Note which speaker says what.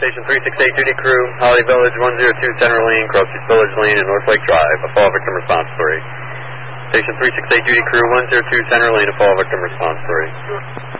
Speaker 1: Station 368 duty crew, Holiday Village 102 Center Lane, Crossroads Village Lane, and Northlake Drive. A fall victim response story. Station 368 duty crew 102 Center Lane, a fall victim response story.